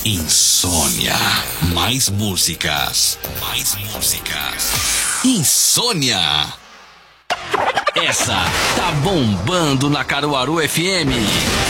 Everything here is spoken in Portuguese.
Insônia. Mais músicas. Mais músicas. Insônia. Essa tá bombando na Caruaru FM.